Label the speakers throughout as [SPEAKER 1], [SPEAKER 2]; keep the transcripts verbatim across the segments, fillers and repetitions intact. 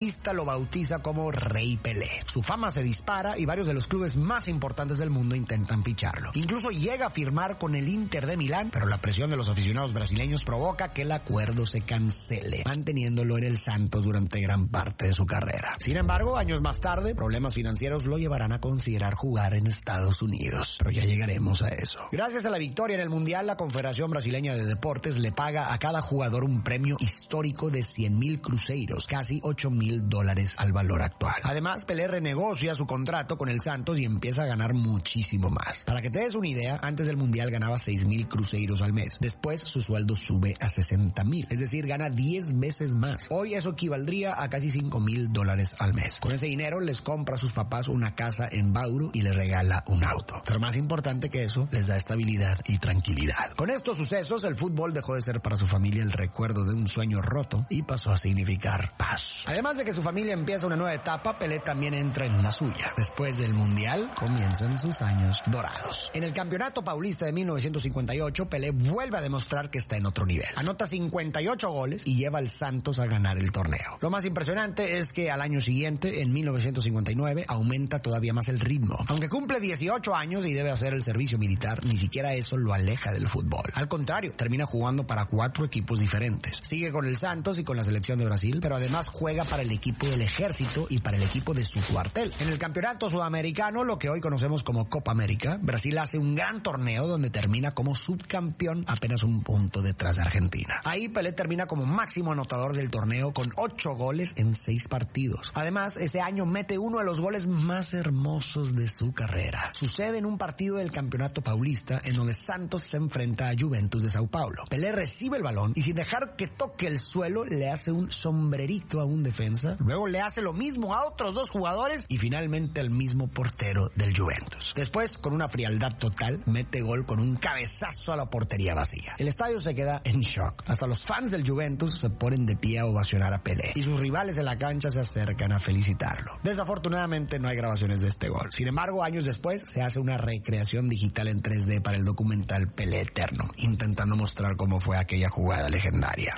[SPEAKER 1] lo bautiza como Rey Pelé. Su fama se dispara y varios de los clubes más importantes del mundo intentan ficharlo. Incluso llega a firmar con el Inter de Milán, pero la presión de los aficionados brasileños provoca que el acuerdo se cancele, manteniéndolo en el Santos durante gran parte de su carrera. Sin embargo, años más tarde, problemas financieros lo llevarán a considerar jugar en Estados Unidos, pero ya llegaremos a eso. Gracias a la victoria en el Mundial, la Confederación Brasileña de Deportes le paga a cada jugador un premio histórico de cien mil cruzeiros, casi ocho mil dólares al valor actual. Además, Pelé renegocia su contrato con el Santos y empieza a ganar muchísimo más. Para que te des una idea, antes del Mundial ganaba seis mil cruzeiros al mes. Después su sueldo sube a sesenta mil, es decir, gana diez veces más. Hoy eso equivaldría a casi cinco mil dólares al mes. Con ese dinero les compra a sus papás una casa en Bauru y les regala un auto. Pero más importante que eso, les da estabilidad y tranquilidad. Con estos sucesos, el fútbol dejó de ser para su familia el recuerdo de un sueño roto y pasó a significar paz. Además de que su familia empieza una nueva etapa, Pelé también entra en la suya. Después del Mundial, comienzan sus años dorados. En el Campeonato Paulista de mil novecientos cincuenta y ocho, Pelé vuelve a demostrar que está en otro nivel. Anota cincuenta y ocho goles y lleva al Santos a ganar el torneo. Lo más impresionante es que al año siguiente, en mil novecientos cincuenta y nueve, aumenta todavía más el ritmo. Aunque cumple dieciocho años y debe hacer el servicio militar, ni siquiera eso lo aleja del fútbol. Al contrario, termina jugando para cuatro equipos diferentes. Sigue con el Santos y con la selección de Brasil, pero además juega para el equipo del Ejército y para el equipo de su cuartel. En el campeonato sudamericano, lo que hoy conocemos como Copa América, Brasil hace un gran torneo donde termina como subcampeón, apenas un punto detrás de Argentina. Ahí Pelé termina como máximo anotador del torneo con ocho goles en seis partidos. Además, ese año mete uno de los goles más hermosos de su carrera. Sucede en un partido del Campeonato Paulista en donde Santos se enfrenta a Juventus de Sao Paulo. Pelé recibe el balón y sin dejar que toque el suelo le hace un sombrerito a un defensa, luego le hace lo mismo a otros dos jugadores y finalmente al mismo portero del Juventus. Después, con una frialdad total, mete gol con un cabezazo a la portería vacía. El estadio se queda en shock. Hasta los fans del Juventus se ponen de pie a ovacionar a Pelé y sus rivales en la cancha se acercan a felicitarlo. Desafortunadamente no hay grabaciones de este gol. Sin embargo, años después se hace una recreación digital en tres D para el documental Pelé Eterno, intentando mostrar cómo fue aquella jugada legendaria.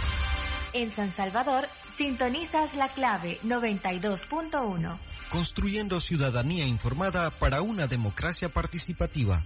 [SPEAKER 2] En San Salvador, sintonizas la clave noventa y dos punto uno.
[SPEAKER 3] Construyendo ciudadanía informada para una democracia participativa.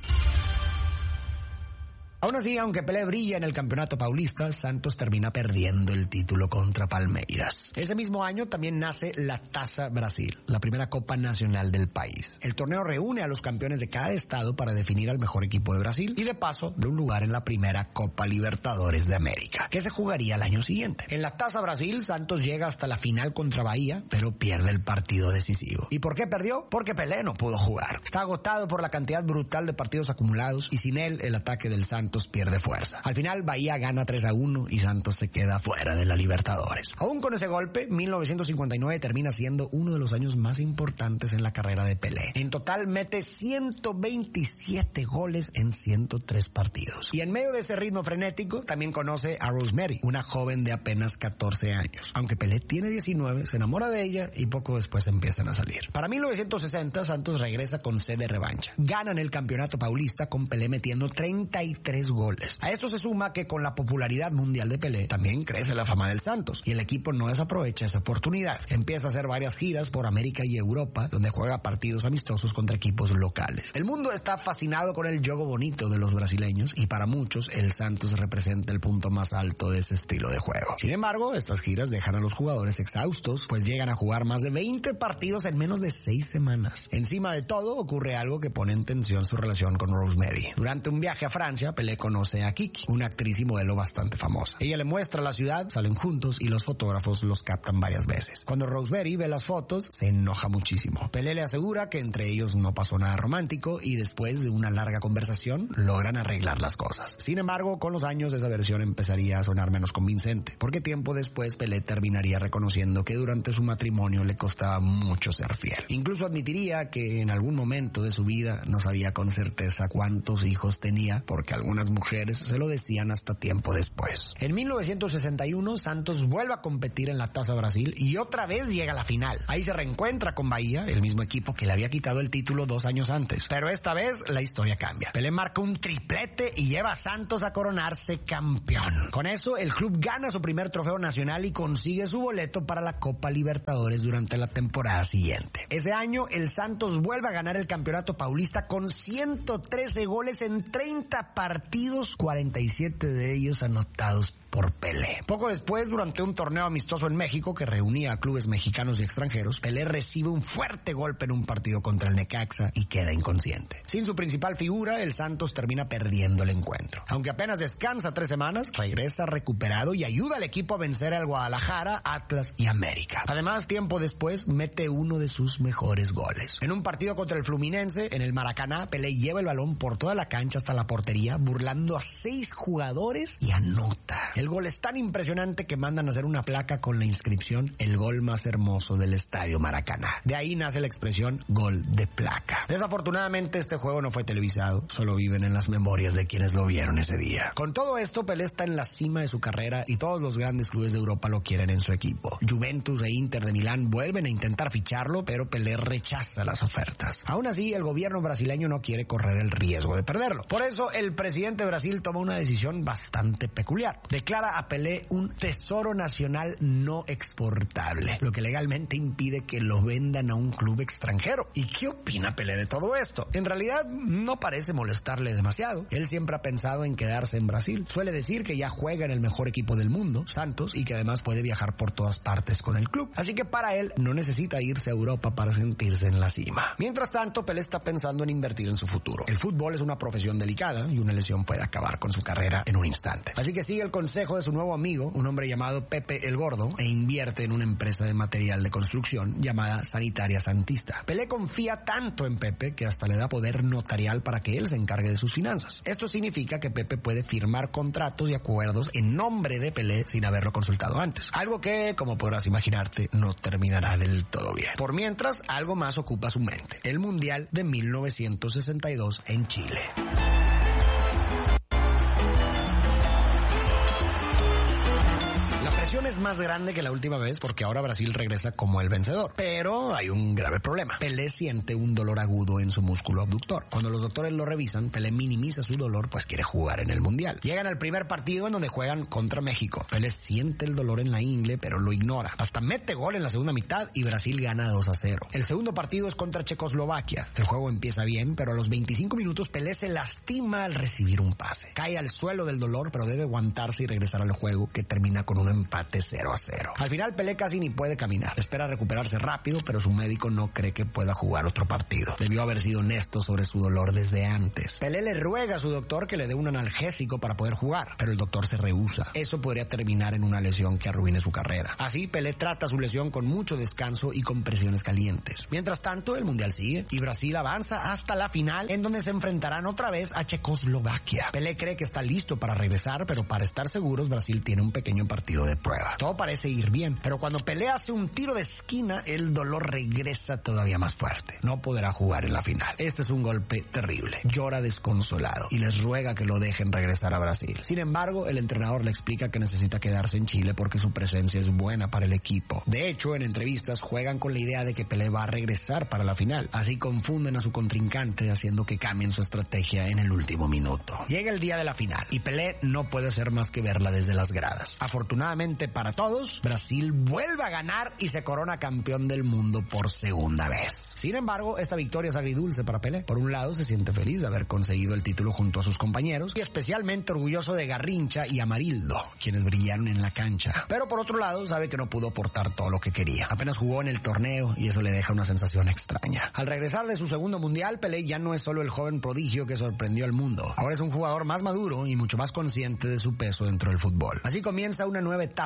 [SPEAKER 1] Aún así, aunque Pelé brilla en el Campeonato Paulista, Santos termina perdiendo el título contra Palmeiras. Ese mismo año también nace la Taza Brasil, la primera copa nacional del país. El torneo reúne a los campeones de cada estado para definir al mejor equipo de Brasil y de paso de un lugar en la primera Copa Libertadores de América, que se jugaría el año siguiente. En la Taza Brasil, Santos llega hasta la final contra Bahía, pero pierde el partido decisivo. ¿Y por qué perdió? Porque Pelé no pudo jugar. Está agotado por la cantidad brutal de partidos acumulados y sin él el ataque del Santos pierde fuerza. Al final, Bahía gana tres a uno y Santos se queda fuera de la Libertadores. Aún con ese golpe, mil novecientos cincuenta y nueve termina siendo uno de los años más importantes en la carrera de Pelé. En total, mete ciento veintisiete goles en ciento tres partidos. Y en medio de ese ritmo frenético, también conoce a Rosemary, una joven de apenas catorce años. Aunque Pelé tiene diecinueve, se enamora de ella y poco después empiezan a salir. Para mil novecientos sesenta, Santos regresa con sed de revancha. Ganan el Campeonato Paulista con Pelé metiendo treinta y tres goles. A esto se suma que con la popularidad mundial de Pelé también crece la fama del Santos y el equipo no desaprovecha esa oportunidad. Empieza a hacer varias giras por América y Europa donde juega partidos amistosos contra equipos locales. El mundo está fascinado con el juego bonito de los brasileños y para muchos el Santos representa el punto más alto de ese estilo de juego. Sin embargo, estas giras dejan a los jugadores exhaustos, pues llegan a jugar más de veinte partidos en menos de seis semanas. Encima de todo, ocurre algo que pone en tensión su relación con Rosemary. Durante un viaje a Francia, Pelé conoce a Kiki, una actriz y modelo bastante famosa. Ella le muestra la ciudad, salen juntos y los fotógrafos los captan varias veces. Cuando Rosemary ve las fotos, se enoja muchísimo. Pelé le asegura que entre ellos no pasó nada romántico y después de una larga conversación logran arreglar las cosas. Sin embargo, con los años esa versión empezaría a sonar menos convincente, porque tiempo después Pelé terminaría reconociendo que durante su matrimonio le costaba mucho ser fiel. Incluso admitiría que en algún momento de su vida no sabía con certeza cuántos hijos tenía, porque alguna algunas mujeres se lo decían hasta tiempo después. En mil novecientos sesenta y uno, Santos vuelve a competir en la Taça Brasil y otra vez llega a la final. Ahí se reencuentra con Bahía, el mismo equipo que le había quitado el título dos años antes. Pero esta vez la historia cambia. Pelé marca un triplete y lleva a Santos a coronarse campeón. Con eso, el club gana su primer trofeo nacional y consigue su boleto para la Copa Libertadores durante la temporada siguiente. Ese año, el Santos vuelve a ganar el campeonato paulista con ciento trece goles en treinta partidos, cuarenta y siete de ellos anotados por Pelé. Poco después, durante un torneo amistoso en México que reunía a clubes mexicanos y extranjeros, Pelé recibe un fuerte golpe en un partido contra el Necaxa y queda inconsciente. Sin su principal figura, el Santos termina perdiendo el encuentro. Aunque apenas descansa tres semanas, regresa recuperado y ayuda al equipo a vencer al Guadalajara, Atlas y América. Además, tiempo después, mete uno de sus mejores goles. En un partido contra el Fluminense, en el Maracaná, Pelé lleva el balón por toda la cancha hasta la portería, burlando a seis jugadores y anota. El gol es tan impresionante que mandan a hacer una placa con la inscripción "El gol más hermoso del Estadio Maracaná". De ahí nace la expresión "gol de placa". Desafortunadamente este juego no fue televisado, solo viven en las memorias de quienes lo vieron ese día. Con todo esto, Pelé está en la cima de su carrera y todos los grandes clubes de Europa lo quieren en su equipo. Juventus e Inter de Milán vuelven a intentar ficharlo, pero Pelé rechaza las ofertas. Aún así, el gobierno brasileño no quiere correr el riesgo de perderlo. Por eso, el presidente de Brasil toma una decisión bastante peculiar. Declara a Pelé un tesoro nacional no exportable, lo que legalmente impide que lo vendan a un club extranjero. ¿Y qué opina Pelé de todo esto? En realidad no parece molestarle demasiado. Él siempre ha pensado en quedarse en Brasil. Suele decir que ya juega en el mejor equipo del mundo, Santos, y que además puede viajar por todas partes con el club. Así que para él no necesita irse a Europa para sentirse en la cima. Mientras tanto, Pelé está pensando en invertir en su futuro. El fútbol es una profesión delicada y una lesión puede acabar con su carrera en un instante. Así que sigue el consejo de su nuevo amigo, un hombre llamado Pepe el Gordo, e invierte en una empresa de material de construcción llamada Sanitaria Santista. Pelé confía tanto en Pepe que hasta le da poder notarial para que él se encargue de sus finanzas. Esto significa que Pepe puede firmar contratos y acuerdos en nombre de Pelé sin haberlo consultado antes. Algo que, como podrás imaginarte, no terminará del todo bien. Por mientras, algo más ocupa su mente: el Mundial de mil novecientos sesenta y dos en Chile. La presión es más grande que la última vez porque ahora Brasil regresa como el vencedor. Pero hay un grave problema. Pelé siente un dolor agudo en su músculo abductor. Cuando los doctores lo revisan, Pelé minimiza su dolor pues quiere jugar en el Mundial. Llegan al primer partido en donde juegan contra México. Pelé siente el dolor en la ingle pero lo ignora. Hasta mete gol en la segunda mitad y Brasil gana dos a cero. El segundo partido es contra Checoslovaquia. El juego empieza bien, pero a los veinticinco minutos Pelé se lastima al recibir un pase. Cae al suelo del dolor pero debe aguantarse y regresar al juego, que termina con un empate cero a cero. Al final Pelé casi ni puede caminar. Espera recuperarse rápido, pero su médico no cree que pueda jugar otro partido. Debió haber sido honesto sobre su dolor desde antes. Pelé le ruega a su doctor que le dé un analgésico para poder jugar, pero el doctor se rehúsa. Eso podría terminar en una lesión que arruine su carrera. Así, Pelé trata su lesión con mucho descanso y con presiones calientes. Mientras tanto, el Mundial sigue y Brasil avanza hasta la final, en donde se enfrentarán otra vez a Checoslovaquia. Pelé cree que está listo para regresar, pero para estar seguros, Brasil tiene un pequeño partido de prueba. Todo parece ir bien, pero cuando Pelé hace un tiro de esquina, el dolor regresa todavía más fuerte. No podrá jugar en la final. Este es un golpe terrible. Llora desconsolado y les ruega que lo dejen regresar a Brasil. Sin embargo, el entrenador le explica que necesita quedarse en Chile porque su presencia es buena para el equipo. De hecho, en entrevistas juegan con la idea de que Pelé va a regresar para la final. Así confunden a su contrincante, haciendo que cambien su estrategia en el último minuto. Llega el día de la final y Pelé no puede hacer más que verla desde las gradas. Afortunadamente para todos, Brasil vuelve a ganar y se corona campeón del mundo por segunda vez. Sin embargo, esta victoria es agridulce para Pelé. Por un lado, se siente feliz de haber conseguido el título junto a sus compañeros y especialmente orgulloso de Garrincha y Amarildo, quienes brillaron en la cancha. Pero por otro lado, sabe que no pudo aportar todo lo que quería. Apenas jugó en el torneo y eso le deja una sensación extraña. Al regresar de su segundo mundial, Pelé ya no es solo el joven prodigio que sorprendió al mundo. Ahora es un jugador más maduro y mucho más consciente de su peso dentro del fútbol. Así comienza una nueva etapa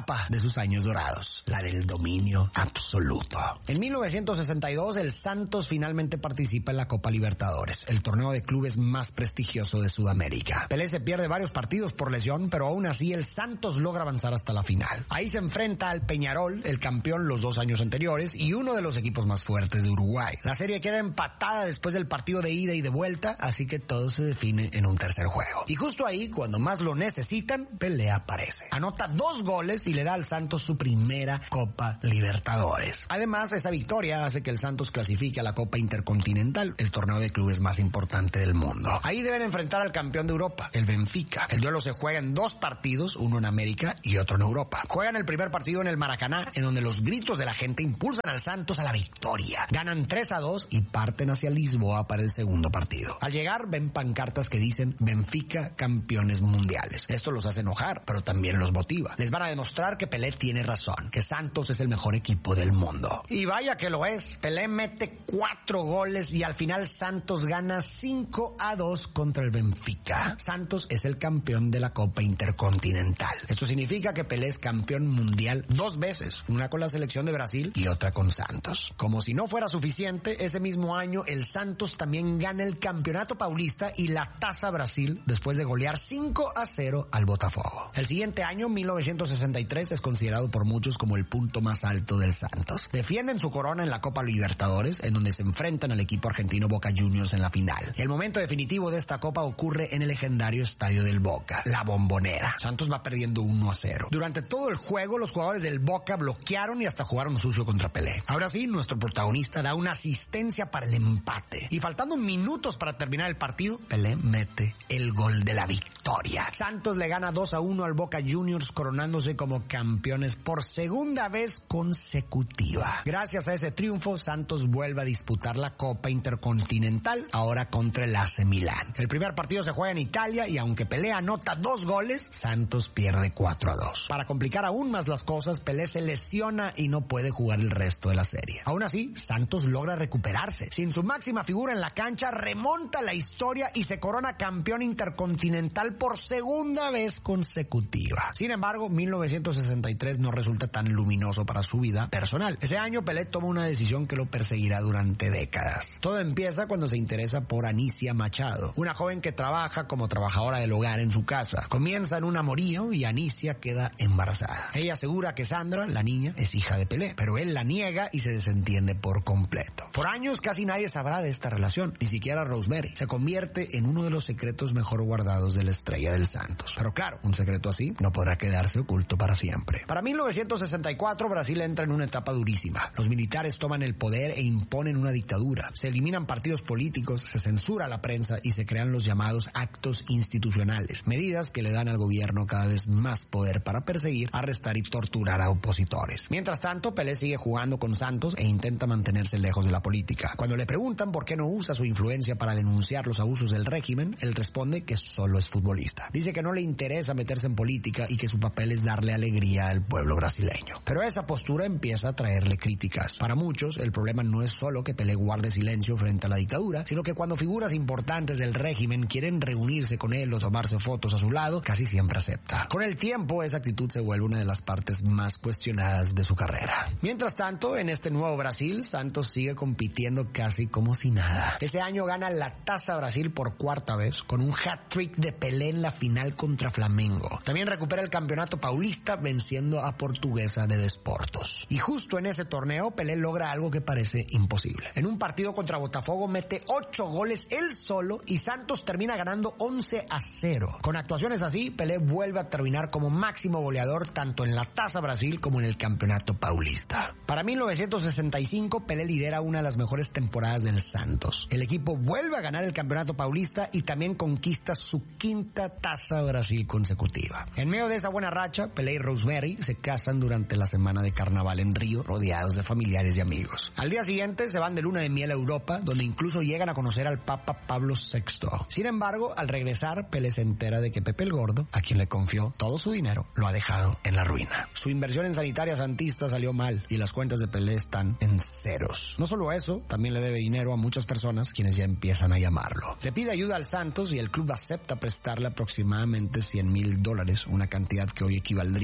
[SPEAKER 1] etapa de sus años dorados, la del dominio absoluto. En mil novecientos sesenta y dos, el Santos finalmente participa en la Copa Libertadores, el torneo de clubes más prestigioso de Sudamérica. Pelé se pierde varios partidos por lesión, pero aún así el Santos logra avanzar hasta la final. Ahí se enfrenta al Peñarol, el campeón los dos años anteriores y uno de los equipos más fuertes de Uruguay. La serie queda empatada después del partido de ida y de vuelta, así que todo se define en un tercer juego. Y justo ahí, cuando más lo necesitan, Pelé aparece. Anota dos goles y le da al Santos su primera Copa Libertadores. Además, esa victoria hace que el Santos clasifique a la Copa Intercontinental, el torneo de clubes más importante del mundo. Ahí deben enfrentar al campeón de Europa, el Benfica. El duelo se juega en dos partidos, uno en América y otro en Europa. Juegan el primer partido en el Maracaná, en donde los gritos de la gente impulsan al Santos a la victoria. Ganan tres a dos y parten hacia Lisboa para el segundo partido. Al llegar, ven pancartas que dicen Benfica campeones mundiales. Esto los hace enojar, pero también los motiva. Les van a demostrar que Pelé tiene razón, que Santos es el mejor equipo del mundo. Y vaya que lo es. Pelé mete cuatro goles y al final Santos gana cinco a dos contra el Benfica. Santos es el campeón de la Copa Intercontinental. Esto significa que Pelé es campeón mundial dos veces, una con la selección de Brasil y otra con Santos. Como si no fuera suficiente, ese mismo año el Santos también gana el Campeonato Paulista y la Taza Brasil después de golear cinco a cero al Botafogo. El siguiente año, mil novecientos sesenta y tres, es considerado por muchos como el punto más alto del Santos. Defienden su corona en la Copa Libertadores, en donde se enfrentan al equipo argentino Boca Juniors en la final. El momento definitivo de esta copa ocurre en el legendario estadio del Boca, la Bombonera. Santos va perdiendo uno a cero. Durante todo el juego, los jugadores del Boca bloquearon y hasta jugaron sucio contra Pelé. Ahora sí, nuestro protagonista da una asistencia para el empate. Y faltando minutos para terminar el partido, Pelé mete el gol de la victoria. Santos le gana dos a uno al Boca Juniors, coronándose como campeones por segunda vez consecutiva. Gracias a ese triunfo, Santos vuelve a disputar la Copa Intercontinental, ahora contra el A C Milán. El primer partido se juega en Italia y aunque Pelé anota dos goles, Santos pierde cuatro a dos. Para complicar aún más las cosas, Pelé se lesiona y no puede jugar el resto de la serie. Aún así, Santos logra recuperarse. Sin su máxima figura en la cancha, remonta la historia y se corona campeón intercontinental por segunda vez consecutiva. Sin embargo, mil novecientos sesenta y tres no resulta tan luminoso para su vida personal. Ese año, Pelé toma una decisión que lo perseguirá durante décadas. Todo empieza cuando se interesa por Anicia Machado, una joven que trabaja como trabajadora del hogar en su casa. Comienza en un amorío y Anicia queda embarazada. Ella asegura que Sandra, la niña, es hija de Pelé, pero él la niega y se desentiende por completo. Por años casi nadie sabrá de esta relación, ni siquiera Rosemary. Se convierte en uno de los secretos mejor guardados de la estrella del Santos. Pero claro, un secreto así no podrá quedarse oculto para siempre. Para mil novecientos sesenta y cuatro, Brasil entra en una etapa durísima. Los militares toman el poder e imponen una dictadura. Se eliminan partidos políticos, se censura la prensa y se crean los llamados actos institucionales, medidas que le dan al gobierno cada vez más poder para perseguir, arrestar y torturar a opositores. Mientras tanto, Pelé sigue jugando con Santos e intenta mantenerse lejos de la política. Cuando le preguntan por qué no usa su influencia para denunciar los abusos del régimen, él responde que solo es futbolista. Dice que no le interesa meterse en política y que su papel es darle alegría al pueblo brasileño. Pero esa postura empieza a traerle críticas. Para muchos, el problema no es solo que Pelé guarde silencio frente a la dictadura, sino que cuando figuras importantes del régimen quieren reunirse con él o tomarse fotos a su lado, casi siempre acepta. Con el tiempo, esa actitud se vuelve una de las partes más cuestionadas de su carrera. Mientras tanto, en este nuevo Brasil, Santos sigue compitiendo casi como si nada. Ese año gana la Taza Brasil por cuarta vez, con un hat-trick de Pelé en la final contra Flamengo. También recupera el campeonato paulista venciendo a Portuguesa de Desportos. Y justo en ese torneo, Pelé logra algo que parece imposible. En un partido contra Botafogo mete ocho goles él solo y Santos termina ganando once a cero. Con actuaciones así, Pelé vuelve a terminar como máximo goleador tanto en la Taza Brasil como en el campeonato paulista. Para mil novecientos sesenta y cinco, Pelé lidera una de las mejores temporadas del Santos. El equipo vuelve a ganar el campeonato paulista y también conquista su quinta Taza Brasil consecutiva. En medio de esa buena racha, Pelé y Rosemary se casan durante la semana de carnaval en Río, rodeados de familiares y amigos. Al día siguiente se van de luna de miel a Europa, donde incluso llegan a conocer al Papa Pablo sexto. Sin embargo, al regresar, Pelé se entera de que Pepe el Gordo, a quien le confió todo su dinero, lo ha dejado en la ruina. Su inversión en sanitaria santista salió mal y las cuentas de Pelé están en ceros. No solo eso, también le debe dinero a muchas personas quienes ya empiezan a llamarlo. Le pide ayuda al Santos y el club acepta prestarle aproximadamente cien mil dólares, una cantidad que hoy equivaldría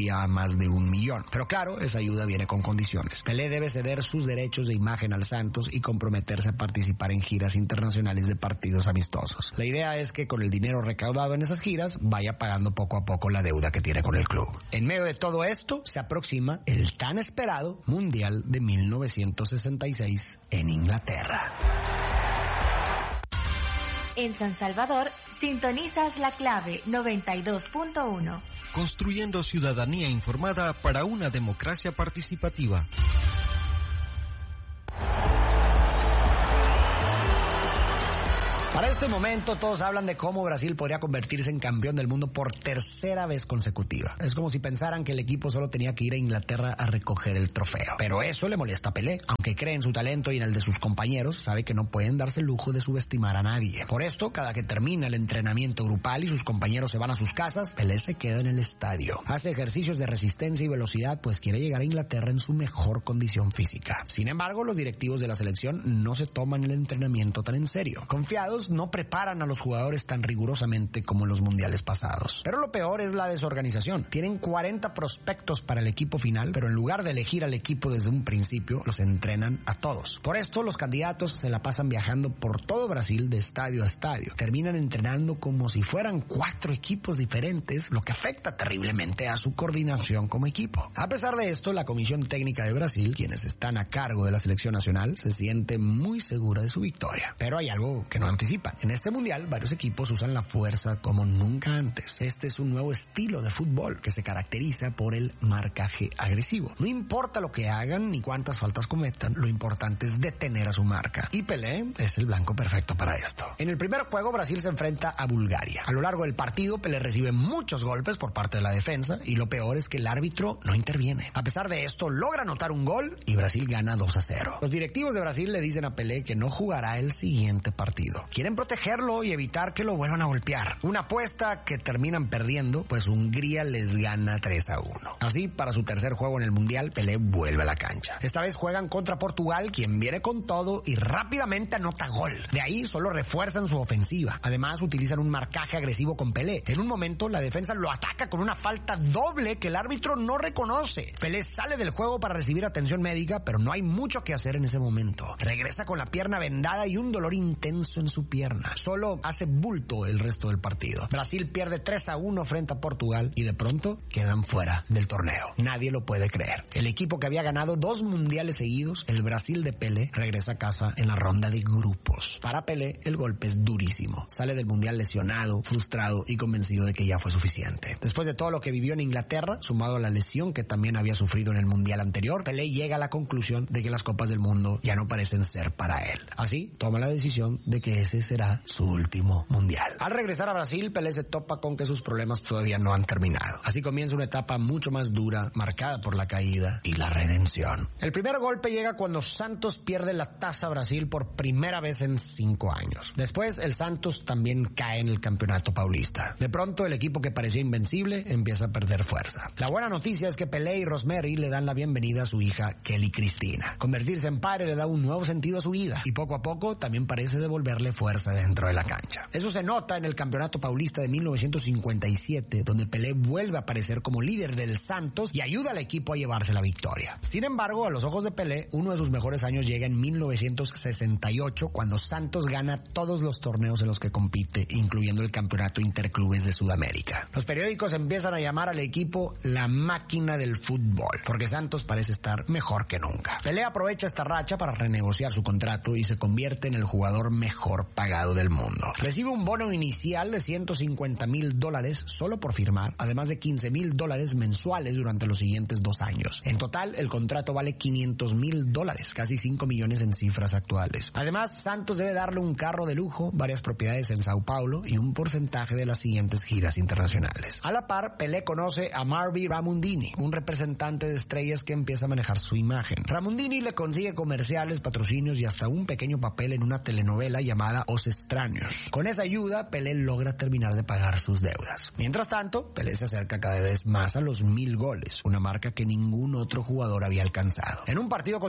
[SPEAKER 1] todavía a más de un millón. Pero claro, esa ayuda viene con condiciones. Pelé debe ceder sus derechos de imagen al Santos y comprometerse a participar en giras internacionales de partidos amistosos. La idea es que con el dinero recaudado en esas giras vaya pagando poco a poco la deuda que tiene con el club. En medio de todo esto se aproxima el tan esperado Mundial de mil novecientos sesenta y seis en Inglaterra.
[SPEAKER 2] En San Salvador, sintonizas la clave noventa y dos punto uno.
[SPEAKER 3] Construyendo ciudadanía informada para una democracia participativa.
[SPEAKER 1] Para este momento todos hablan de cómo Brasil podría convertirse en campeón del mundo por tercera vez consecutiva. Es como si pensaran que el equipo solo tenía que ir a Inglaterra a recoger el trofeo. Pero eso le molesta a Pelé. Aunque cree en su talento y en el de sus compañeros, sabe que no pueden darse el lujo de subestimar a nadie. Por esto, cada que termina el entrenamiento grupal y sus compañeros se van a sus casas, Pelé se queda en el estadio. Hace ejercicios de resistencia y velocidad, pues quiere llegar a Inglaterra en su mejor condición física. Sin embargo, los directivos de la selección no se toman el entrenamiento tan en serio. Confiados, no preparan a los jugadores tan rigurosamente como en los mundiales pasados. Pero lo peor es la desorganización. Tienen cuarenta prospectos para el equipo final, pero en lugar de elegir al equipo desde un principio, los entrenan a todos. Por esto, los candidatos se la pasan viajando por todo Brasil de estadio a estadio. Terminan entrenando como si fueran cuatro equipos diferentes, lo que afecta terriblemente a su coordinación como equipo. A pesar de esto, la Comisión Técnica de Brasil, quienes están a cargo de la selección nacional, se siente muy segura de su victoria. Pero hay algo que no anticipan. En este mundial, varios equipos usan la fuerza como nunca antes. Este es un nuevo estilo de fútbol que se caracteriza por el marcaje agresivo. No importa lo que hagan ni cuántas faltas cometan, lo importante es detener a su marca. Y Pelé es el blanco perfecto para esto. En el primer juego, Brasil se enfrenta a Bulgaria. A lo largo del partido, Pelé recibe muchos golpes por parte de la defensa y lo peor es que el árbitro no interviene. A pesar de esto, logra anotar un gol y Brasil gana dos a cero. Los directivos de Brasil le dicen a Pelé que no jugará el siguiente partido. Quieren protegerlo y evitar que lo vuelvan a golpear. Una apuesta que terminan perdiendo, pues Hungría les gana tres a uno. Así, para su tercer juego en el Mundial, Pelé vuelve a la cancha. Esta vez juegan contra Portugal, quien viene con todo y rápidamente anota gol. De ahí solo refuerzan su ofensiva. Además, utilizan un marcaje agresivo con Pelé. En un momento, la defensa lo ataca con una falta doble que el árbitro no reconoce. Pelé sale del juego para recibir atención médica, pero no hay mucho que hacer en ese momento. Regresa con la pierna vendada y un dolor intenso en su pierna. Solo hace bulto el resto del partido. Brasil pierde tres a uno frente a Portugal y de pronto quedan fuera del torneo. Nadie lo puede creer. El equipo que había ganado dos mundiales seguidos, el Brasil de Pelé, regresa a casa en la ronda de grupos. Para Pelé, el golpe es durísimo. Sale del mundial lesionado, frustrado y convencido de que ya fue suficiente. Después de todo lo que vivió en Inglaterra, sumado a la lesión que también había sufrido en el mundial anterior, Pelé llega a la conclusión de que las copas del mundo ya no parecen ser para él. Así, toma la decisión de que ese será su último mundial. Al regresar a Brasil, Pelé se topa con que sus problemas todavía no han terminado. Así comienza una etapa mucho más dura, marcada por la caída y la redención. El primer golpe llega cuando Santos pierde la Taza Brasil por primera vez en cinco años. Después, el Santos también cae en el campeonato paulista. De pronto, el equipo que parecía invencible empieza a perder fuerza. La buena noticia es que Pelé y Rosemary le dan la bienvenida a su hija Kelly Cristina. Convertirse en padre le da un nuevo sentido a su vida y poco a poco también parece devolverle fuerza dentro de la cancha. Eso se nota en el Campeonato Paulista de mil novecientos cincuenta y siete, donde Pelé vuelve a aparecer como líder del Santos y ayuda al equipo a llevarse la victoria. Sin embargo, a los ojos de Pelé, uno de sus mejores años llega en mil novecientos sesenta y ocho, cuando Santos gana todos los torneos en los que compite, incluyendo el Campeonato Interclubes de Sudamérica. Los periódicos empiezan a llamar al equipo la máquina del fútbol, porque Santos parece estar mejor que nunca. Pelé aprovecha esta racha para renegociar su contrato y se convierte en el jugador mejor pagado del mundo. Recibe un bono inicial de ciento cincuenta mil dólares solo por firmar, además de quince mil dólares mensuales durante los siguientes dos años. En total, el contrato vale quinientos mil dólares, casi cinco millones en cifras actuales. Además, Santos debe darle un carro de lujo, varias propiedades en Sao Paulo y un porcentaje de las siguientes giras internacionales. A la par, Pelé conoce a Marvi Ramondini, un representante de estrellas que empieza a manejar su imagen. Ramondini le consigue comerciales, patrocinios y hasta un pequeño papel en una telenovela llamada Os Extraños. Con esa ayuda, Pelé logra terminar de pagar sus deudas. Mientras tanto, Pelé se acerca cada vez más a los mil goles, una marca que ningún otro jugador había alcanzado. En un partido contra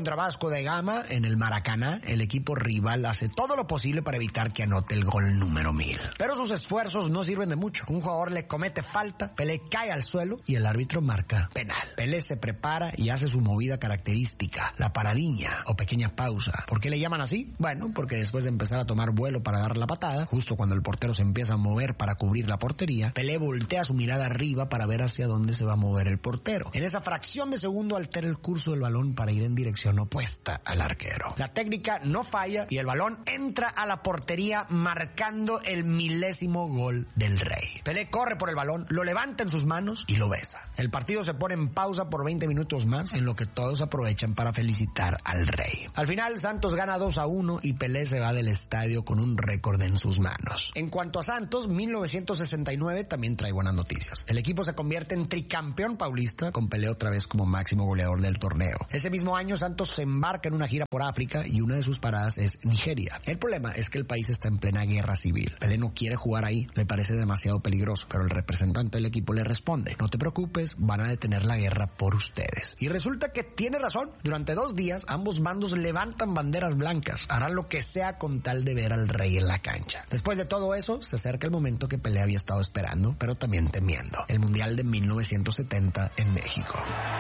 [SPEAKER 1] Contra Vasco da Gama, en el Maracaná, el equipo rival hace todo lo posible para evitar que anote el gol número mil. Pero sus esfuerzos no sirven de mucho. Un jugador le comete falta, Pelé cae al suelo y el árbitro marca penal. Pelé se prepara y hace su movida característica, la paradiña o pequeña pausa. ¿Por qué le llaman así? Bueno, porque después de empezar a tomar vuelo para dar la patada, justo cuando el portero se empieza a mover para cubrir la portería, Pelé voltea su mirada arriba para ver hacia dónde se va a mover el portero. En esa fracción de segundo altera el curso del balón para ir en dirección opuesta al arquero. La técnica no falla y el balón entra a la portería marcando el milésimo gol del Rey. Pelé corre por el balón, lo levanta en sus manos y lo besa. El partido se pone en pausa por veinte minutos más, en lo que todos aprovechan para felicitar al Rey. Al final, Santos gana dos a uno y Pelé se va del estadio con un récord en sus manos. En cuanto a Santos, mil novecientos sesenta y nueve también trae buenas noticias. El equipo se convierte en tricampeón paulista, con Pelé otra vez como máximo goleador del torneo. Ese mismo año, Santos se embarca en una gira por África y una de sus paradas es Nigeria. El problema es que el país está en plena guerra civil. Pelé no quiere jugar ahí, le parece demasiado peligroso, pero el representante del equipo le responde: no te preocupes, van a detener la guerra por ustedes. Y resulta que tiene razón. Durante dos días, ambos bandos levantan banderas blancas, harán lo que sea con tal de ver al Rey en la cancha. Después de todo eso, se acerca el momento que Pelé había estado esperando, pero también temiendo: el Mundial de mil novecientos setenta en México.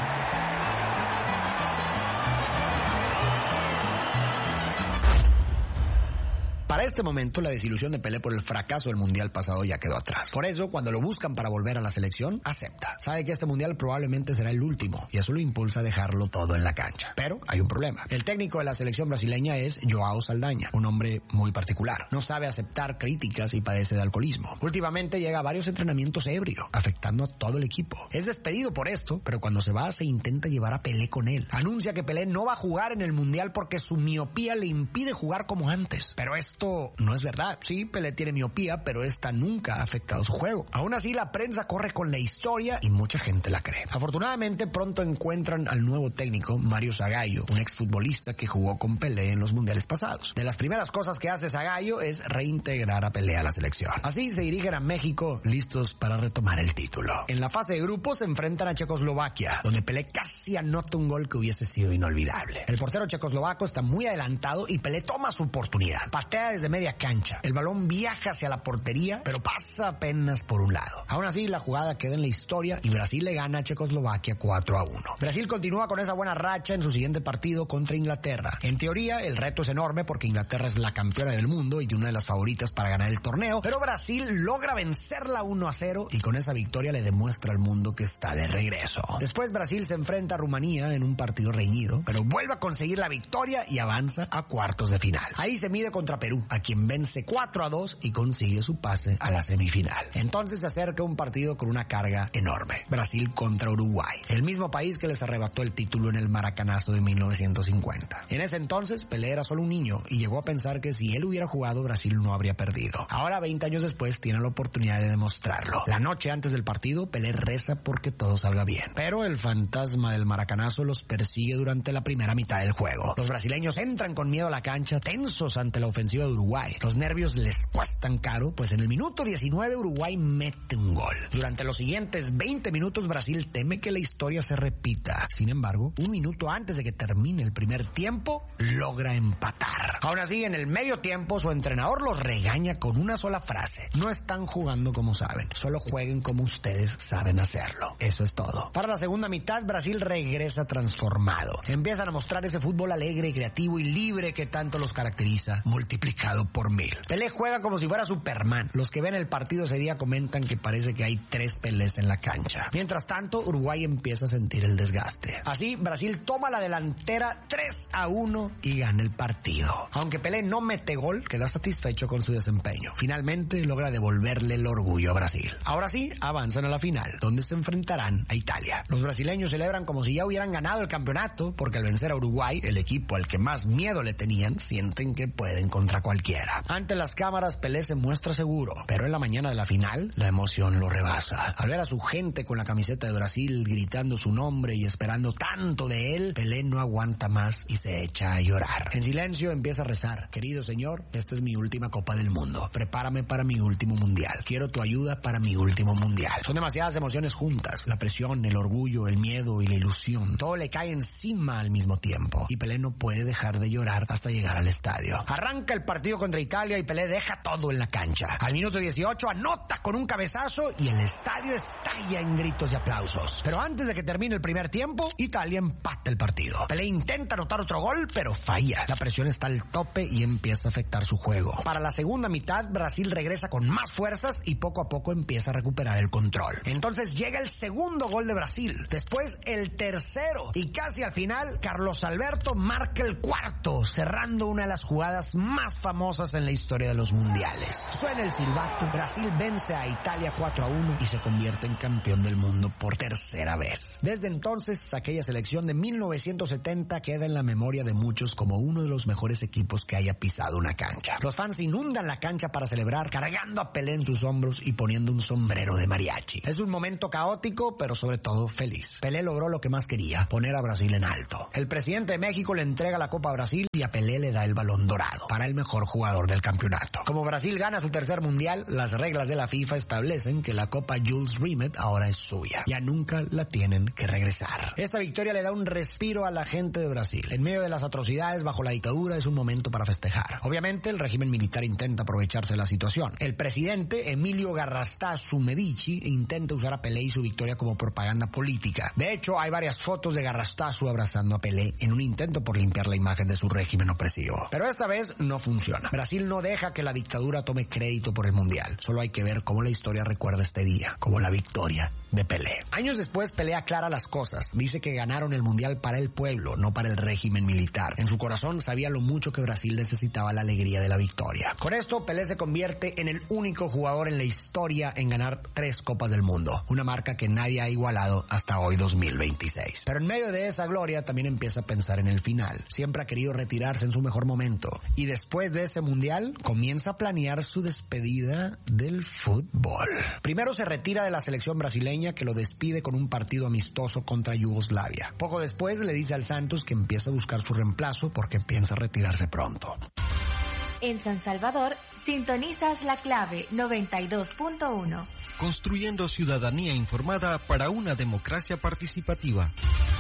[SPEAKER 1] Para este momento, la desilusión de Pelé por el fracaso del Mundial pasado ya quedó atrás. Por eso, cuando lo buscan para volver a la selección, acepta. Sabe que este Mundial probablemente será el último, y eso lo impulsa a dejarlo todo en la cancha. Pero hay un problema. El técnico de la selección brasileña es João Saldanha, un hombre muy particular. No sabe aceptar críticas y padece de alcoholismo. Últimamente llega a varios entrenamientos ebrio, afectando a todo el equipo. Es despedido por esto, pero cuando se va se intenta llevar a Pelé con él. Anuncia que Pelé no va a jugar en el Mundial porque su miopía le impide jugar como antes. Pero esto Esto no es verdad. Sí, Pelé tiene miopía, pero esta nunca ha afectado su juego. Aún así, la prensa corre con la historia y mucha gente la cree. Afortunadamente, pronto encuentran al nuevo técnico, Mário Zagallo, un exfutbolista que jugó con Pelé en los mundiales pasados. De las primeras cosas que hace Zagallo es reintegrar a Pelé a la selección. Así se dirigen a México, listos para retomar el título. En la fase de grupos se enfrentan a Checoslovaquia, donde Pelé casi anota un gol que hubiese sido inolvidable. El portero checoslovaco está muy adelantado y Pelé toma su oportunidad. Patea desde media cancha. El balón viaja hacia la portería, pero pasa apenas por un lado. Aún así, la jugada queda en la historia y Brasil le gana a Checoslovaquia cuatro a uno. Brasil continúa con esa buena racha en su siguiente partido contra Inglaterra. En teoría, el reto es enorme porque Inglaterra es la campeona del mundo y una de las favoritas para ganar el torneo, pero Brasil logra vencerla uno a cero y con esa victoria le demuestra al mundo que está de regreso. Después, Brasil se enfrenta a Rumanía en un partido reñido, pero vuelve a conseguir la victoria y avanza a cuartos de final. Ahí se mide contra Perú, a quien vence cuatro a dos y consigue su pase a la semifinal. Entonces se acerca un partido con una carga enorme. Brasil contra Uruguay, el mismo país que les arrebató el título en el Maracanazo de mil novecientos cincuenta. En ese entonces, Pelé era solo un niño y llegó a pensar que si él hubiera jugado, Brasil no habría perdido. Ahora, veinte años después, tiene la oportunidad de demostrarlo. La noche antes del partido, Pelé reza porque todo salga bien. Pero el fantasma del Maracanazo los persigue durante la primera mitad del juego. Los brasileños entran con miedo a la cancha, tensos ante la ofensiva de Uruguay. Los nervios les cuestan caro, pues en el minuto diecinueve Uruguay mete un gol. Durante los siguientes veinte minutos Brasil teme que la historia se repita. Sin embargo, un minuto antes de que termine el primer tiempo, logra empatar. Aún así, en el medio tiempo, su entrenador los regaña con una sola frase: no están jugando como saben, solo jueguen como ustedes saben hacerlo. Eso es todo. Para la segunda mitad, Brasil regresa transformado. Empiezan a mostrar ese fútbol alegre, creativo y libre que tanto los caracteriza, multiplicado por mil. Pelé juega como si fuera Superman. Los que ven el partido ese día comentan que parece que hay tres Pelés en la cancha. Mientras tanto, Uruguay empieza a sentir el desgaste. Así, Brasil toma la delantera tres a uno y gana el partido. Aunque Pelé no mete gol, queda satisfecho con su desempeño. Finalmente logra devolverle el orgullo a Brasil. Ahora sí, avanzan a la final, donde se enfrentarán a Italia. Los brasileños celebran como si ya hubieran ganado el campeonato, porque al vencer a Uruguay, el equipo al que más miedo le tenían, sienten que pueden contra cualquiera. cualquiera. Ante las cámaras, Pelé se muestra seguro, pero en la mañana de la final, la emoción lo rebasa. Al ver a su gente con la camiseta de Brasil gritando su nombre y esperando tanto de él, Pelé no aguanta más y se echa a llorar. En silencio empieza a rezar: querido señor, esta es mi última Copa del Mundo. Prepárame para mi último mundial. Quiero tu ayuda para mi último mundial. Son demasiadas emociones juntas. La presión, el orgullo, el miedo y la ilusión. Todo le cae encima al mismo tiempo. Y Pelé no puede dejar de llorar hasta llegar al estadio. Arranca el partido contra Italia y Pelé deja todo en la cancha. Al minuto dieciocho anota con un cabezazo y el estadio estalla en gritos y aplausos. Pero antes de que termine el primer tiempo, Italia empata el partido. Pelé intenta anotar otro gol, pero falla. La presión está al tope y empieza a afectar su juego. Para la segunda mitad, Brasil regresa con más fuerzas y poco a poco empieza a recuperar el control. Entonces llega el segundo gol de Brasil, después el tercero y casi al final Carlos Alberto marca el cuarto, cerrando una de las jugadas más famosas en la historia de los mundiales. Suena el silbato, Brasil vence a Italia cuatro a uno y se convierte en campeón del mundo por tercera vez. Desde entonces, aquella selección de mil novecientos setenta queda en la memoria de muchos como uno de los mejores equipos que haya pisado una cancha. Los fans inundan la cancha para celebrar, cargando a Pelé en sus hombros y poniendo un sombrero de mariachi. Es un momento caótico, pero sobre todo feliz. Pelé logró lo que más quería, poner a Brasil en alto. El presidente de México le entrega la Copa a Brasil y a Pelé le da el Balón Dorado para el mejor jugador del campeonato. Como Brasil gana su tercer mundial, las reglas de la FIFA establecen que la Copa Jules Rimet ahora es suya. Ya nunca la tienen que regresar. Esta victoria le da un respiro a la gente de Brasil. En medio de las atrocidades bajo la dictadura es un momento para festejar. Obviamente el régimen militar intenta aprovecharse de la situación. El presidente Emilio Garrastazu Medici intenta usar a Pelé y su victoria como propaganda política. De hecho, hay varias fotos de Garrastazu abrazando a Pelé en un intento por limpiar la imagen de su régimen opresivo. Pero esta vez no funciona. Brasil no deja que la dictadura tome crédito por el mundial. Solo hay que ver cómo la historia recuerda este día, como la victoria de Pelé. Años después, Pelé aclara las cosas. Dice que ganaron el mundial para el pueblo, no para el régimen militar. En su corazón sabía lo mucho que Brasil necesitaba la alegría de la victoria. Con esto, Pelé se convierte en el único jugador en la historia en ganar tres Copas del Mundo, una marca que nadie ha igualado hasta hoy dos mil veintiséis. Pero en medio de esa gloria también empieza a pensar en el final. Siempre ha querido retirarse en su mejor momento y después de ese mundial comienza a planear su despedida del fútbol. Primero se retira de la selección brasileña, que lo despide con un partido amistoso contra Yugoslavia. Poco después le dice al Santos que empieza a buscar su reemplazo porque piensa retirarse pronto.
[SPEAKER 2] En San Salvador, sintonizas la clave noventa y dos punto uno.
[SPEAKER 3] Construyendo ciudadanía informada para una democracia participativa.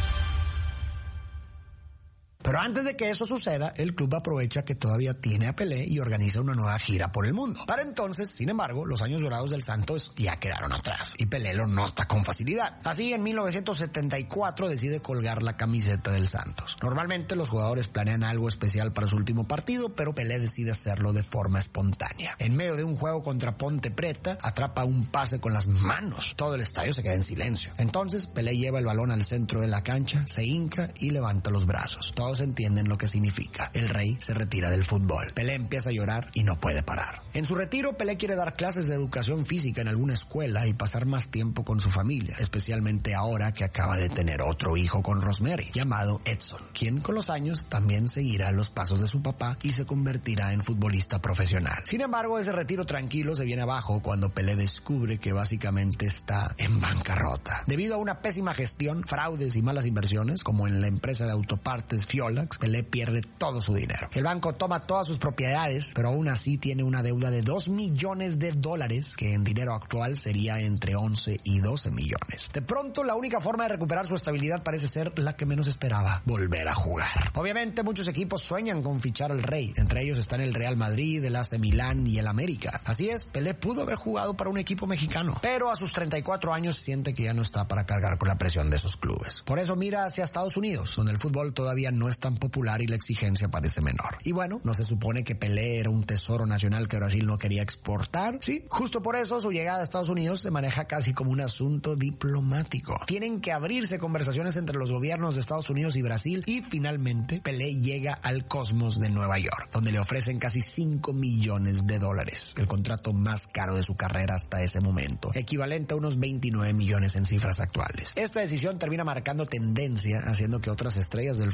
[SPEAKER 1] Pero antes de que eso suceda, el club aprovecha que todavía tiene a Pelé y organiza una nueva gira por el mundo. Para entonces, sin embargo, los años dorados del Santos ya quedaron atrás y Pelé lo nota con facilidad. Así, en mil novecientos setenta y cuatro decide colgar la camiseta del Santos. Normalmente los jugadores planean algo especial para su último partido, pero Pelé decide hacerlo de forma espontánea. En medio de un juego contra Ponte Preta, atrapa un pase con las manos. Todo el estadio se queda en silencio. Entonces, Pelé lleva el balón al centro de la cancha, se hinca y levanta los brazos. Todos entienden lo que significa. El rey se retira del fútbol. Pelé empieza a llorar y no puede parar. En su retiro, Pelé quiere dar clases de educación física en alguna escuela y pasar más tiempo con su familia, especialmente ahora que acaba de tener otro hijo con Rosemary, llamado Edson, quien con los años también seguirá los pasos de su papá y se convertirá en futbolista profesional. Sin embargo, ese retiro tranquilo se viene abajo cuando Pelé descubre que básicamente está en bancarrota. Debido a una pésima gestión, fraudes y malas inversiones, como en la empresa de autopartes Fiolax, Pelé pierde todo su dinero. El banco toma todas sus propiedades, pero aún así tiene una deuda de dos millones de dólares, que en dinero actual sería entre once y doce millones. De pronto, la única forma de recuperar su estabilidad parece ser la que menos esperaba: volver a jugar. Obviamente, muchos equipos sueñan con fichar al rey. Entre ellos están el Real Madrid, el A C Milán y el América. Así es, Pelé pudo haber jugado para un equipo mexicano, pero a sus treinta y cuatro años siente que ya no está para cargar con la presión de esos clubes. Por eso mira hacia Estados Unidos, donde el fútbol todavía no es tan popular y la exigencia parece menor. Y bueno, ¿no se supone que Pelé era un tesoro nacional que Brasil no quería exportar? Sí, justo por eso su llegada a Estados Unidos se maneja casi como un asunto diplomático. Tienen que abrirse conversaciones entre los gobiernos de Estados Unidos y Brasil y finalmente Pelé llega al Cosmos de Nueva York, donde le ofrecen casi cinco millones de dólares, el contrato más caro de su carrera hasta ese momento, equivalente a unos veintinueve millones en cifras actuales. Esta decisión termina marcando tendencia, haciendo que otras estrellas del fútbol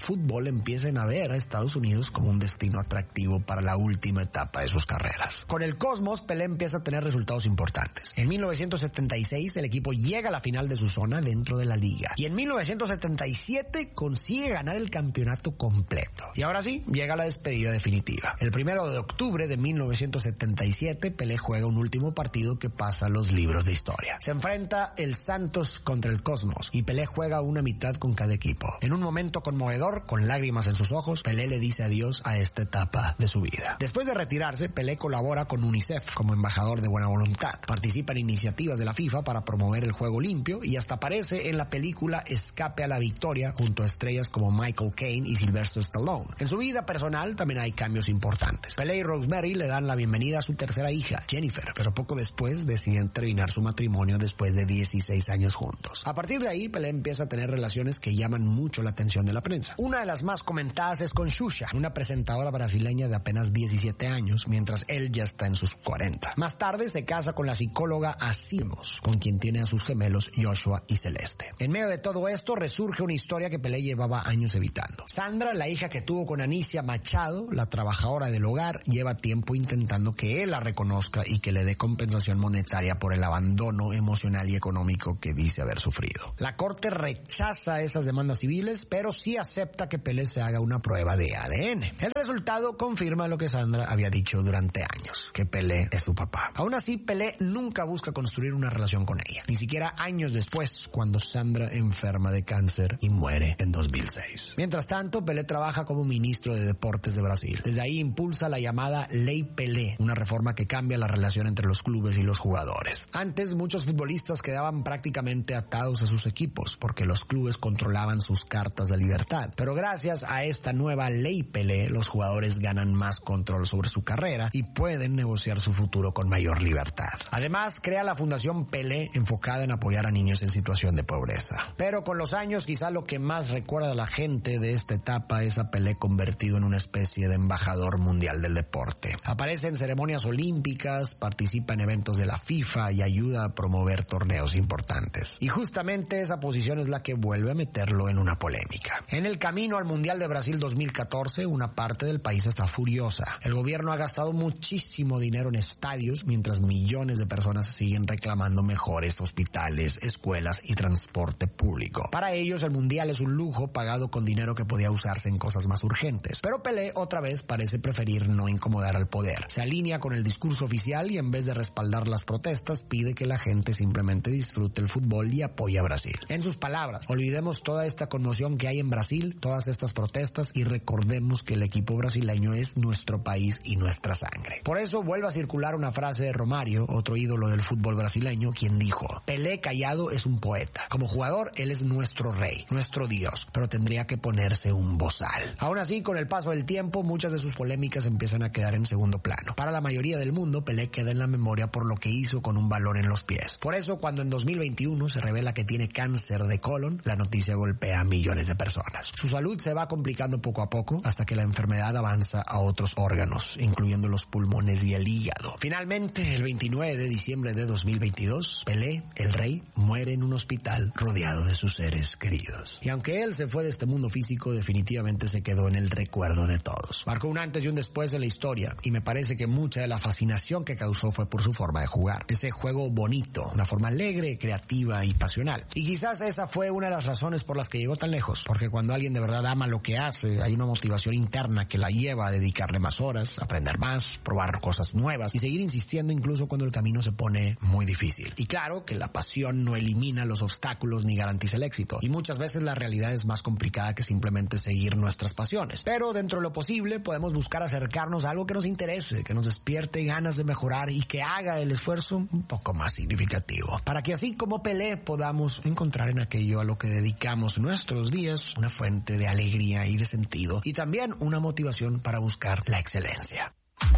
[SPEAKER 1] fútbol empiecen a ver a Estados Unidos como un destino atractivo para la última etapa de sus carreras. Con el Cosmos, Pelé empieza a tener resultados importantes. En mil novecientos setenta y seis, el equipo llega a la final de su zona dentro de la liga. Y en mil novecientos setenta y siete consigue ganar el campeonato completo. Y ahora sí, llega la despedida definitiva. El primero de octubre de mil novecientos setenta y siete, Pelé juega un último partido que pasa a los libros de historia. Se enfrenta el Santos contra el Cosmos y Pelé juega una mitad con cada equipo. En un momento conmovedor, con lágrimas en sus ojos, Pelé le dice adiós a esta etapa de su vida. Después de retirarse, Pelé colabora con UNICEF como embajador de buena voluntad. Participa en iniciativas de la FIFA para promover el juego limpio y hasta aparece en la película Escape a la Victoria junto a estrellas como Michael Caine y Sylvester Stallone. En su vida personal también hay cambios importantes. Pelé y Rosemary le dan la bienvenida a su tercera hija, Jennifer, pero poco después deciden terminar su matrimonio después de dieciséis años juntos. A partir de ahí, Pelé empieza a tener relaciones que llaman mucho la atención de la prensa. Una de las más comentadas es con Xuxa, una presentadora brasileña de apenas diecisiete años, mientras él ya está en sus cuarenta. Más tarde se casa con la psicóloga Asimos, con quien tiene a sus gemelos Joshua y Celeste. En medio de todo esto resurge una historia que Pelé llevaba años evitando. Sandra, la hija que tuvo con Anicia Machado, la trabajadora del hogar, lleva tiempo intentando que él la reconozca y que le dé compensación monetaria por el abandono emocional y económico que dice haber sufrido. La corte rechaza esas demandas civiles, pero sí acepta que Pelé se haga una prueba de A D N. El resultado confirma lo que Sandra había dicho durante años, que Pelé es su papá. Aún así, Pelé nunca busca construir una relación con ella, ni siquiera años después, cuando Sandra enferma de cáncer y muere en dos mil seis. Mientras tanto, Pelé trabaja como ministro de Deportes de Brasil. Desde ahí impulsa la llamada Ley Pelé, una reforma que cambia la relación entre los clubes y los jugadores. Antes, muchos futbolistas quedaban prácticamente atados a sus equipos, porque los clubes controlaban sus cartas de libertad. Pero gracias a esta nueva Ley Pelé, los jugadores ganan más control sobre su carrera y pueden negociar su futuro con mayor libertad. Además, crea la Fundación Pelé, enfocada en apoyar a niños en situación de pobreza. Pero con los años, quizá lo que más recuerda a la gente de esta etapa es a Pelé convertido en una especie de embajador mundial del deporte. Aparece en ceremonias olímpicas, participa en eventos de la FIFA y ayuda a promover torneos importantes. Y justamente esa posición es la que vuelve a meterlo en una polémica. En el camino al Mundial de Brasil dos mil catorce, una parte del país está furiosa. El gobierno ha gastado muchísimo dinero en estadios, mientras millones de personas siguen reclamando mejores hospitales, escuelas y transporte público. Para ellos, el Mundial es un lujo pagado con dinero que podía usarse en cosas más urgentes. Pero Pelé otra vez parece preferir no incomodar al poder. Se alinea con el discurso oficial y en vez de respaldar las protestas, pide que la gente simplemente disfrute el fútbol y apoye a Brasil. En sus palabras, olvidemos toda esta conmoción que hay en Brasil, todas estas protestas y recordemos que el equipo brasileño es nuestro país y nuestra sangre. Por eso vuelve a circular una frase de Romario, otro ídolo del fútbol brasileño, quien dijo: Pelé callado es un poeta. Como jugador, él es nuestro rey, nuestro dios, pero tendría que ponerse un bozal. Aún así, con el paso del tiempo, muchas de sus polémicas empiezan a quedar en segundo plano. Para la mayoría del mundo, Pelé queda en la memoria por lo que hizo con un balón en los pies. Por eso, cuando en dos mil veintiuno se revela que tiene cáncer de colon, la noticia golpea a millones de personas. Su salud se va complicando poco a poco hasta que la enfermedad avanza a otros órganos, incluyendo los pulmones y el hígado. Finalmente, el veintinueve de diciembre de dos mil veintidós, Pelé, el rey, muere en un hospital rodeado de sus seres queridos. Y aunque él se fue de este mundo físico, definitivamente se quedó en el recuerdo de todos. Marcó un antes y un después en la historia, y me parece que mucha de la fascinación que causó fue por su forma de jugar. Ese juego bonito, una forma alegre, creativa y pasional. Y quizás esa fue una de las razones por las que llegó tan lejos, porque cuando alguien de verdad ama lo que hace, hay una motivación interna que la lleva a dedicarle más horas, aprender más, probar cosas nuevas y seguir insistiendo incluso cuando el camino se pone muy difícil. Y claro que la pasión no elimina los obstáculos ni garantiza el éxito, y muchas veces la realidad es más complicada que simplemente seguir nuestras pasiones. Pero dentro de lo posible podemos buscar acercarnos a algo que nos interese, que nos despierte ganas de mejorar y que haga el esfuerzo un poco más significativo, para que así como Pelé podamos encontrar en aquello a lo que dedicamos nuestros días una fuente de alegría y de sentido, y también una motivación para buscar la excelencia.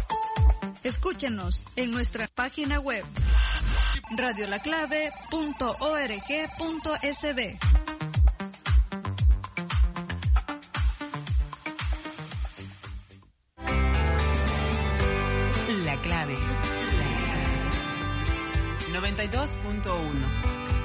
[SPEAKER 4] Escúchenos en nuestra página web radio la clave punto org punto es be.
[SPEAKER 5] La clave noventa y dos punto uno.